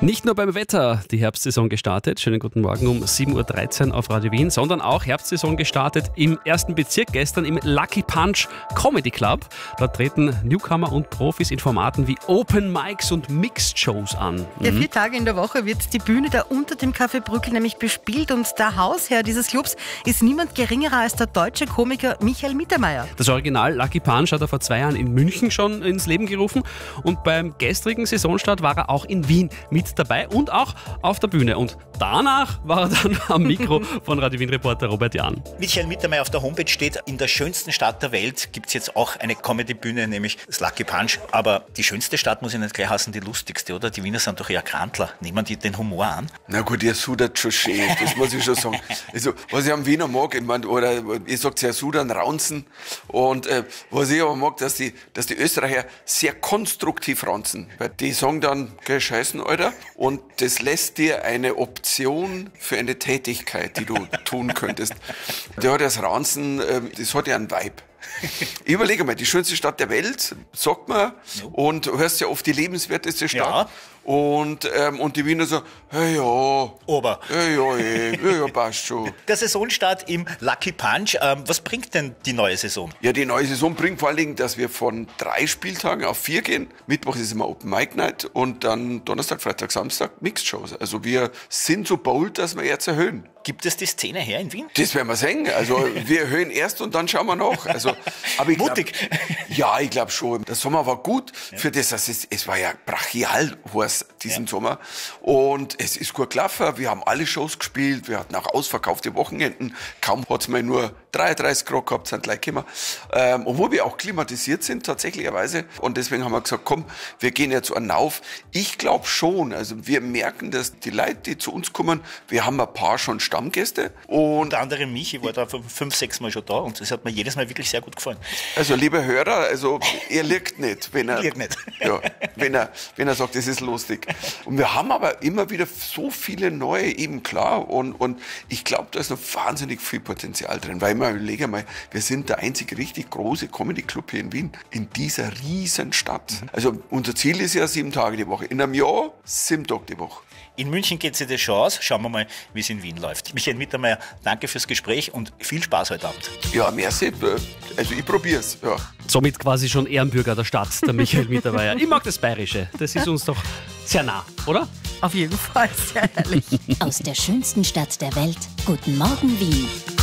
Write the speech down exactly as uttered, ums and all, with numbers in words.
Nicht nur beim Wetter die Herbstsaison gestartet, schönen guten Morgen um sieben Uhr dreizehn auf Radio Wien, sondern auch Herbstsaison gestartet im ersten Bezirk gestern im Lucky Punch Comedy Club. Dort treten Newcomer und Profis in Formaten wie Open Mics und Mixed Shows an. Mhm. Ja, vier Tage in der Woche wird die Bühne da unter dem Café Brückel nämlich bespielt und der Hausherr dieses Clubs ist niemand geringerer als der deutsche Komiker Michael Mittermeier. Das Original Lucky Punch hat er vor zwei Jahren in München schon ins Leben gerufen und beim gestrigen Saisonstart war er auch in Wien mit dabei und auch auf der Bühne. Und danach war er dann am Mikro von Radio Wien-Reporter Robert Jahn. Michael Mittermeier auf der Homepage steht, in der schönsten Stadt der Welt gibt es jetzt auch eine Comedy-Bühne, nämlich das Lucky Punch. Aber die schönste Stadt muss ich nicht gleich heißen, die lustigste, oder? Die Wiener sind doch eher Krantler. Nehmen die den Humor an? Na gut, ihr sudert schon schön, das muss ich schon sagen. Also, was ich am Wiener mag, ich mein, oder ihr sagt ja sudern, raunzen. Und äh, was ich aber mag, dass die, dass die Österreicher sehr konstruktiv raunzen. Weil die sagen dann, geh scheißen, Alter. Und das lässt dir eine Option für eine Tätigkeit, die du tun könntest. Der hat das Raunzen, äh, das hat ja einen Vibe. Ich überlege mal, die schönste Stadt der Welt, sagt man, no. Und du hörst ja oft die lebenswerteste Stadt. Ja. Und, ähm, und die Wiener so, hey, ja, Ober. Hey, ja, hey, ja, ja, passt schon. Der Saisonstart im Lucky Punch, ähm, was bringt denn die neue Saison? Ja, die neue Saison bringt vor allen Dingen, dass wir von drei Spieltagen auf vier gehen. Mittwoch ist immer Open Mic Night und dann Donnerstag, Freitag, Samstag Mixed Shows. Also wir sind so bold, dass wir jetzt erhöhen. Gibt es die Szene her in Wien? Das werden wir sehen. Also wir erhöhen erst und dann schauen wir nach. Also, aber ich Mutig. Glaub, ja, ich glaube schon. Der Sommer war gut ja. für das. Also es, es war ja brachial heiß diesen ja. Sommer. Und es ist gut gelaufen. Wir haben alle Shows gespielt. Wir hatten auch ausverkaufte Wochenenden. Kaum hat es mal nur dreiunddreißig Grad gehabt, sind gleich gekommen. Ähm, obwohl wir auch klimatisiert sind, tatsächlicherweise. Und deswegen haben wir gesagt, komm, wir gehen jetzt an Nauf. Ich glaube schon. Also wir merken, dass die Leute, die zu uns kommen, wir haben ein paar schon Stammgäste. Und unter anderem mich, ich war da fünf, sechs Mal schon da und das hat mir jedes Mal wirklich sehr gut gefallen. Also lieber Hörer, also er liegt nicht, wenn er, liegt nicht. Ja, wenn er, wenn er sagt, das ist lustig. Und wir haben aber immer wieder so viele neue, eben klar. Und, und ich glaube, da ist noch wahnsinnig viel Potenzial drin, weil ich mir überlege mal, wir sind der einzige richtig große Comedy-Club hier in Wien, in dieser riesen Stadt. Mhm. Also unser Ziel ist ja sieben Tage die Woche. In einem Jahr sieben Tage die Woche. In München geht es sich das schon aus. Schauen wir mal, wie es in Wien läuft. Michael Mittermeier, danke fürs Gespräch und viel Spaß heute Abend. Ja, merci. Also ich probier's. Ja. Somit quasi schon Ehrenbürger der Stadt, der Michael Mittermeier. Ich mag das Bayerische. Das ist uns doch sehr nah, oder? Auf jeden Fall, sehr herrlich. Aus der schönsten Stadt der Welt. Guten Morgen, Wien.